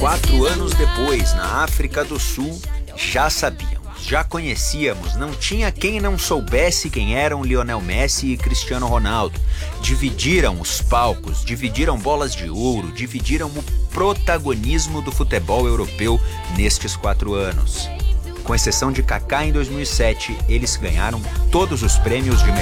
4 anos depois, na África do Sul, já sabíamos, já conhecíamos, não tinha quem não soubesse quem eram Lionel Messi e Cristiano Ronaldo. Dividiram os palcos, dividiram bolas de ouro, dividiram o protagonismo do futebol europeu nestes 4 anos. Com exceção de Kaká em 2007, eles ganharam todos os prêmios de